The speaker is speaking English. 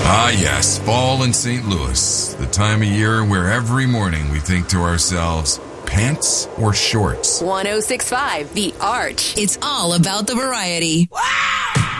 Ah, yes, fall in St. Louis, the time of year where every morning we think to ourselves, pants or shorts? 106.5 The Arch. It's all about the variety. Wow!